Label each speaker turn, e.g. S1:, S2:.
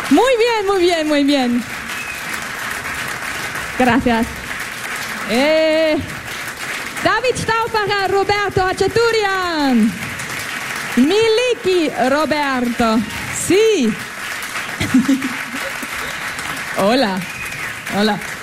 S1: Muy bien, muy bien, muy bien. Gracias. David Stauffacher, Roberto Hachaturian. Miliki, Roberto. Sí. Hola. Hola.